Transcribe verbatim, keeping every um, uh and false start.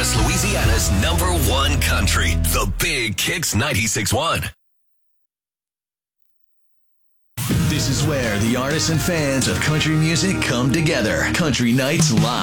West Louisiana's number one country, The Big Kicks ninety-six point one. This is where the artists and fans of country music come together. Country Nights Live.